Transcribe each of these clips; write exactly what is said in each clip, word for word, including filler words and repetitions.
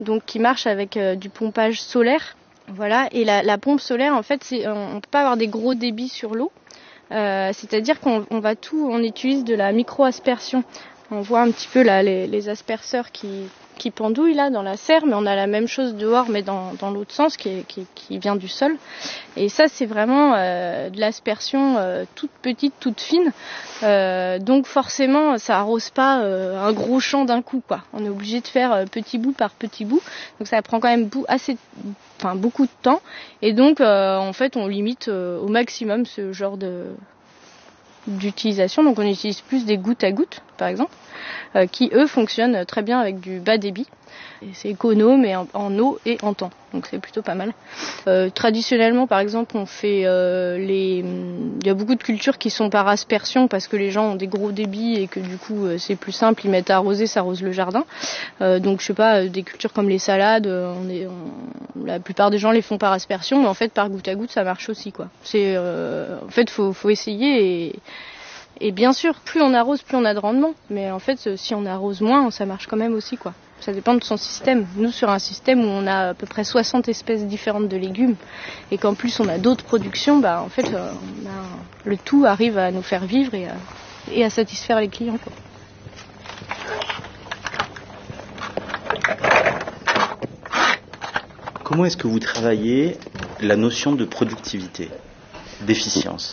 donc qui marche avec euh, du pompage solaire. Voilà, et la, la pompe solaire, en fait, c'est, on ne peut pas avoir des gros débits sur l'eau. Euh, c'est-à-dire qu'on on va tout, on utilise de la micro-aspersion. On voit un petit peu là les, les asperceurs qui, qui pendouillent là dans la serre, mais on a la même chose dehors, mais dans, dans l'autre sens, qui, qui, qui vient du sol. Et ça, c'est vraiment euh, de l'aspersion euh, toute petite, toute fine. Euh, donc forcément, ça arrose pas euh, un gros champ d'un coup, quoi. On est obligé de faire euh, petit bout par petit bout. Donc ça prend quand même bout, assez, enfin beaucoup de temps. Et donc, euh, en fait, on limite euh, au maximum ce genre de d'utilisation. Donc on utilise plus des gouttes à gouttes, par exemple, euh, qui eux fonctionnent très bien avec du bas débit. Et c'est économe et en, en eau et en temps, donc c'est plutôt pas mal. Euh, traditionnellement, par exemple, on fait euh, les. Il y a beaucoup de cultures qui sont par aspersion parce que les gens ont des gros débits et que du coup euh, c'est plus simple, ils mettent à arroser, ça arrose le jardin. Euh, donc je sais pas, des cultures comme les salades, on est, on, la plupart des gens les font par aspersion, mais en fait par goutte à goutte ça marche aussi, quoi. C'est, euh, en fait, faut, faut essayer et. Et bien sûr, plus on arrose, plus on a de rendement. Mais en fait, si on arrose moins, ça marche quand même aussi, quoi. Ça dépend de son système. Nous, sur un système où on a à peu près soixante espèces différentes de légumes, et qu'en plus on a d'autres productions, bah en fait, on a, le tout arrive à nous faire vivre et à, et à satisfaire les clients, quoi. Comment est-ce que vous travaillez la notion de productivité, d'efficience ?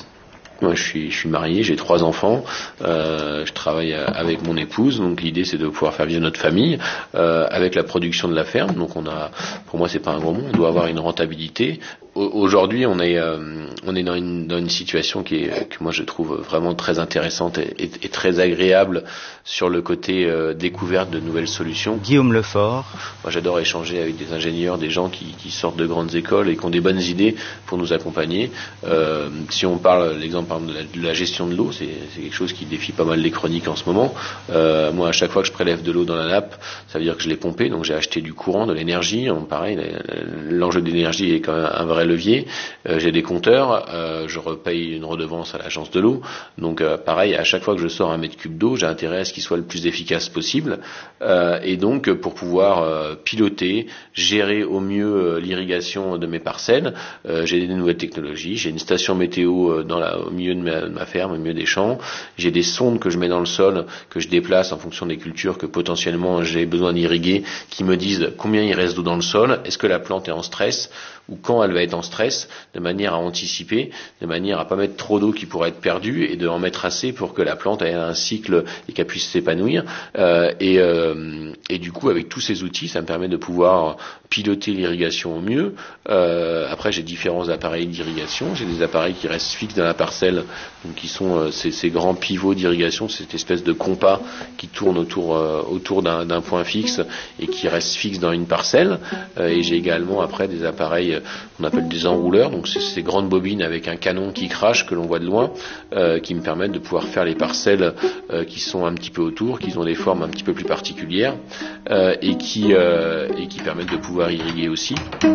Moi, je suis, je suis marié, j'ai trois enfants, euh, je travaille avec mon épouse, donc l'idée c'est de pouvoir faire vivre notre famille euh, avec la production de la ferme. Donc on a, pour moi c'est pas un gros mot, on doit avoir une rentabilité. Aujourd'hui, on est, euh, on est dans une, dans une situation qui est, que moi je trouve vraiment très intéressante et, et, et très agréable sur le côté euh, découverte de nouvelles solutions. Guillaume Lefort. Moi, j'adore échanger avec des ingénieurs, des gens qui, qui sortent de grandes écoles et qui ont des bonnes idées pour nous accompagner. Euh, si on parle, l'exemple par exemple, de, la, de la gestion de l'eau, c'est, c'est quelque chose qui défie pas mal les chroniques en ce moment. Euh, moi, à chaque fois que je prélève de l'eau dans la nappe, ça veut dire que je l'ai pompée, donc j'ai acheté du courant, de l'énergie. On, pareil, l'enjeu de l'énergie est quand même un vrai levier. Euh, j'ai des compteurs, euh, je repaye une redevance à l'agence de l'eau. Donc euh, pareil, à chaque fois que je sors un mètre cube d'eau, j'ai intérêt à ce qu'il soit le plus efficace possible. Euh, et donc pour pouvoir euh, piloter, gérer au mieux euh, l'irrigation de mes parcelles, euh, j'ai des nouvelles technologies. J'ai une station météo euh, dans la, au milieu de ma, de ma ferme, au milieu des champs. J'ai des sondes que je mets dans le sol, que je déplace en fonction des cultures que potentiellement j'ai besoin d'irriguer, qui me disent combien il reste d'eau dans le sol, est-ce que la plante est en stress ou quand elle va être en stress, de manière à anticiper, de manière à pas mettre trop d'eau qui pourrait être perdue et de en mettre assez pour que la plante ait un cycle et qu'elle puisse s'épanouir. Euh, et, euh, et du coup, avec tous ces outils, ça me permet de pouvoir piloter l'irrigation au mieux. Euh, après, j'ai différents appareils d'irrigation. J'ai des appareils qui restent fixes dans la parcelle, donc qui sont euh, ces, ces grands pivots d'irrigation, cette espèce de compas qui tourne autour, euh, autour d'un, d'un point fixe et qui reste fixe dans une parcelle. Euh, et j'ai également après des appareils qu'on appelle des enrouleurs, donc c'est ces grandes bobines avec un canon qui crache que l'on voit de loin, euh, qui me permettent de pouvoir faire les parcelles euh, qui sont un petit peu autour, qui ont des formes un petit peu plus particulières euh, et qui euh, et qui permettent de pouvoir irriguer aussi.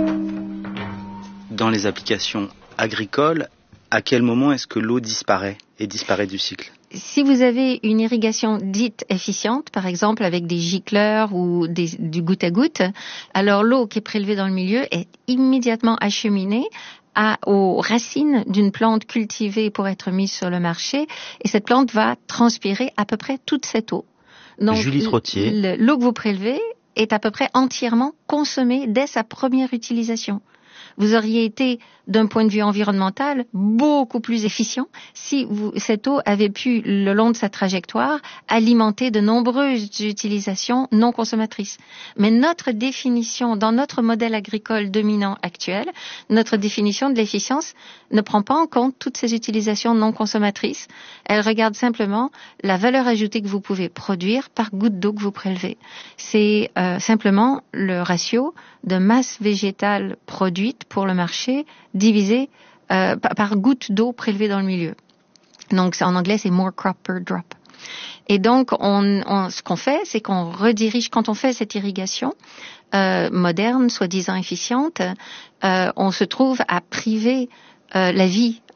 Dans les applications agricoles, à quel moment est-ce que l'eau disparaît et disparaît du cycle ? Si vous avez une irrigation dite efficiente, par exemple avec des gicleurs ou des, du goutte à goutte, alors l'eau qui est prélevée dans le milieu est immédiatement acheminée à, aux racines d'une plante cultivée pour être mise sur le marché, et cette plante va transpirer à peu près toute cette eau. Donc, Julie Trottier. l- l'eau que vous prélevez est à peu près entièrement consommée dès sa première utilisation. Vous auriez été, d'un point de vue environnemental, beaucoup plus efficient si vous, cette eau avait pu, le long de sa trajectoire, alimenter de nombreuses utilisations non consommatrices. Mais notre définition, dans notre modèle agricole dominant actuel, notre définition de l'efficience ne prend pas en compte toutes ces utilisations non consommatrices. Elle regarde simplement la valeur ajoutée que vous pouvez produire par goutte d'eau que vous prélevez. C'est euh, simplement le ratio de masse végétale produite pour le marché divisé euh, par, par goutte d'eau prélevée dans le milieu. Donc en anglais c'est more crop per drop. Et donc on, on, ce qu'on fait, c'est qu'on redirige, quand on fait cette irrigation euh, moderne, soi-disant efficiente, euh, on se trouve à priver euh, la vie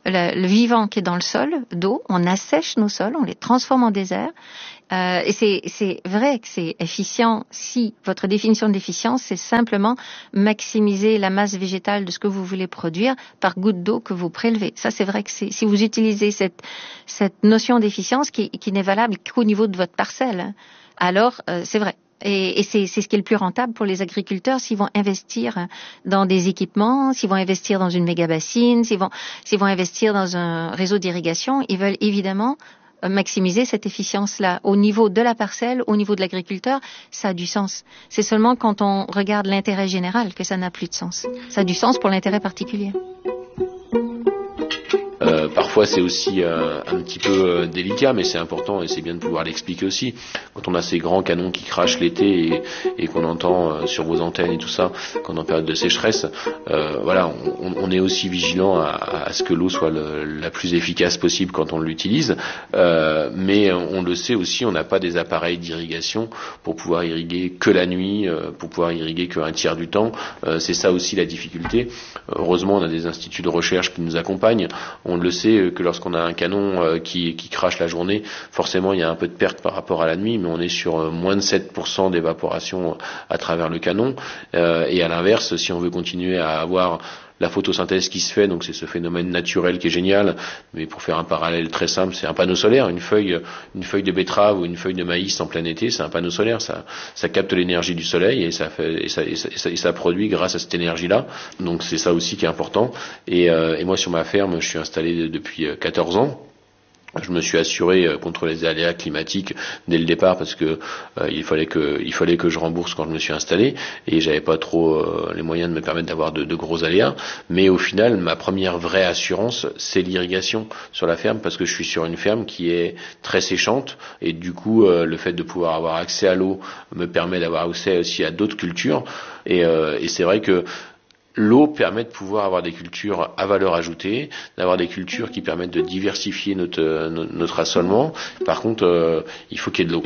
le, le vivant qui est dans le sol d'eau, on assèche nos sols, on les transforme en désert. Euh, et c'est, c'est vrai que c'est efficient si votre définition d'efficience, c'est simplement maximiser la masse végétale de ce que vous voulez produire par goutte d'eau que vous prélevez. Ça, c'est vrai que c'est, si vous utilisez cette, cette notion d'efficience qui, qui n'est valable qu'au niveau de votre parcelle, alors euh, c'est vrai. Et, et c'est, c'est ce qui est le plus rentable pour les agriculteurs s'ils vont investir dans des équipements, s'ils vont investir dans une méga bassine, s'ils vont, s'ils vont investir dans un réseau d'irrigation. Ils veulent évidemment maximiser cette efficience-là. Au niveau de la parcelle, au niveau de l'agriculteur, ça a du sens. C'est seulement quand on regarde l'intérêt général que ça n'a plus de sens. Ça a du sens pour l'intérêt particulier. Euh, parfois c'est aussi euh, un petit peu euh, délicat, mais c'est important et c'est bien de pouvoir l'expliquer aussi. Quand on a ces grands canons qui crachent l'été et, et qu'on entend euh, sur vos antennes et tout ça, quand on est en période de sécheresse, euh, voilà, on, on est aussi vigilant à, à ce que l'eau soit le, la plus efficace possible quand on l'utilise. Euh, mais on le sait aussi, on n'a pas des appareils d'irrigation pour pouvoir irriguer que la nuit, euh, pour pouvoir irriguer qu'un tiers du temps. Euh, c'est ça aussi la difficulté. Heureusement, on a des instituts de recherche qui nous accompagnent. On le sait que lorsqu'on a un canon euh, qui, qui crache la journée, forcément il y a un peu de perte par rapport à la nuit, mais on est sur euh, moins de sept pour cent d'évaporation à travers le canon. Euh, et à l'inverse, si on veut continuer à avoir la photosynthèse qui se fait, donc c'est ce phénomène naturel qui est génial, mais pour faire un parallèle très simple, c'est un panneau solaire, une feuille, une feuille de betterave ou une feuille de maïs en plein été, c'est un panneau solaire, ça, ça capte l'énergie du soleil et ça fait, et ça, et ça, et ça, et ça produit grâce à cette énergie-là. Donc c'est ça aussi qui est important. Et, euh, et moi sur ma ferme, je suis installé depuis quatorze ans. Je me suis assuré contre les aléas climatiques dès le départ parce que euh, il fallait que il fallait que je rembourse quand je me suis installé et j'avais pas trop euh, les moyens de me permettre d'avoir de, de gros aléas. Mais au final, ma première vraie assurance, c'est l'irrigation sur la ferme parce que je suis sur une ferme qui est très séchante et du coup, euh, le fait de pouvoir avoir accès à l'eau me permet d'avoir accès aussi à d'autres cultures et, euh, et c'est vrai que l'eau permet de pouvoir avoir des cultures à valeur ajoutée, d'avoir des cultures qui permettent de diversifier notre, notre assolement. Par contre, euh, il faut qu'il y ait de l'eau.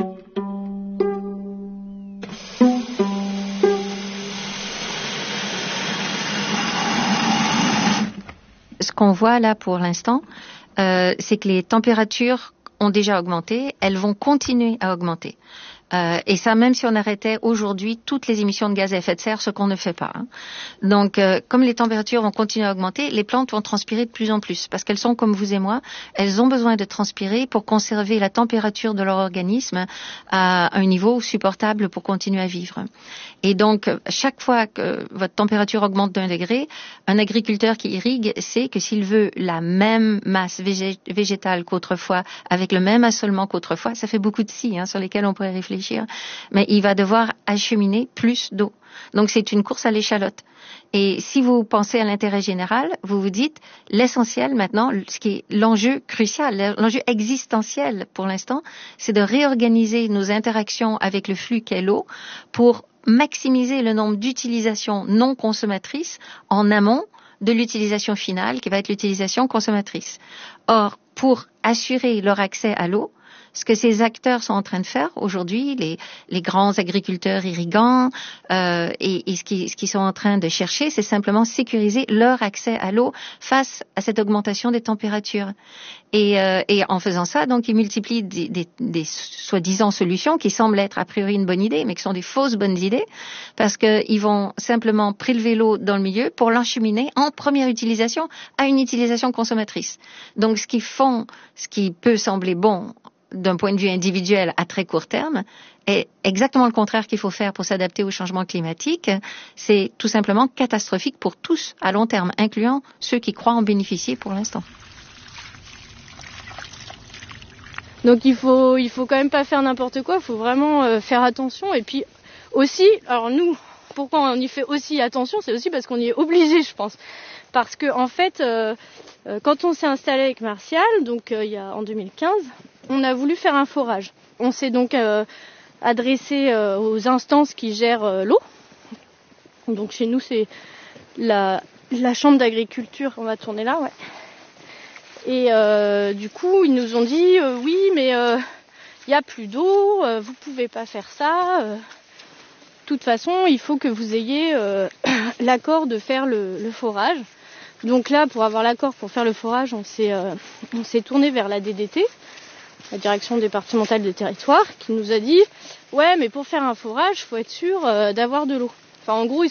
Ce qu'on voit là pour l'instant, euh, c'est que les températures ont déjà augmenté, elles vont continuer à augmenter. Euh, et ça, même si on arrêtait aujourd'hui toutes les émissions de gaz à effet de serre, ce qu'on ne fait pas. Hein. Donc, euh, comme les températures vont continuer à augmenter, les plantes vont transpirer de plus en plus, parce qu'elles sont comme vous et moi, elles ont besoin de transpirer pour conserver la température de leur organisme à un niveau supportable pour continuer à vivre. Et donc, chaque fois que votre température augmente d'un degré, un agriculteur qui irrigue sait que s'il veut la même masse végé- végétale qu'autrefois, avec le même assolement qu'autrefois, ça fait beaucoup de si hein, sur lesquels on pourrait réfléchir, mais il va devoir acheminer plus d'eau. Donc, c'est une course à l'échalote. Et si vous pensez à l'intérêt général, vous vous dites, l'essentiel maintenant, ce qui est l'enjeu crucial, l'enjeu existentiel pour l'instant, c'est de réorganiser nos interactions avec le flux qu'est l'eau pour maximiser le nombre d'utilisations non consommatrices en amont de l'utilisation finale qui va être l'utilisation consommatrice. Or, pour assurer leur accès à l'eau, ce que ces acteurs sont en train de faire aujourd'hui, les, les grands agriculteurs irrigants, euh, et, et ce qu'ils ce qu'ils sont en train de chercher, c'est simplement sécuriser leur accès à l'eau face à cette augmentation des températures. Et, euh, et en faisant ça, donc, ils multiplient des, des, des soi-disant solutions qui semblent être a priori une bonne idée, mais qui sont des fausses bonnes idées, parce qu'ils vont simplement prélever l'eau dans le milieu pour l'encheminer en première utilisation à une utilisation consommatrice. Donc, ce qu'ils font, ce qui peut sembler bon d'un point de vue individuel à très court terme, est exactement le contraire qu'il faut faire pour s'adapter au changement climatique. C'est tout simplement catastrophique pour tous à long terme, incluant ceux qui croient en bénéficier pour l'instant. Donc il faut, il faut quand même pas faire n'importe quoi, il faut vraiment euh, faire attention. Et puis aussi, alors nous, pourquoi on y fait aussi attention, c'est aussi parce qu'on y est obligé, je pense. Parce que en fait, euh, euh, quand on s'est installé avec Martial, donc euh, il y a en deux mille quinze, on a voulu faire un forage. On s'est donc euh, adressé euh, aux instances qui gèrent euh, l'eau. Donc chez nous, c'est la, la chambre d'agriculture, on va tourner là, ouais. Et euh, du coup, ils nous ont dit euh, oui, mais il euh, n'y a plus d'eau, euh, vous pouvez pas faire ça. Euh, de toute façon, il faut que vous ayez euh, l'accord de faire le, le forage. Donc là, pour avoir l'accord pour faire le forage, on s'est, euh, on s'est tourné vers la D D T, la direction départementale des territoires, qui nous a dit « Ouais, mais pour faire un forage, il faut être sûr euh, d'avoir de l'eau ». Enfin, en gros, ils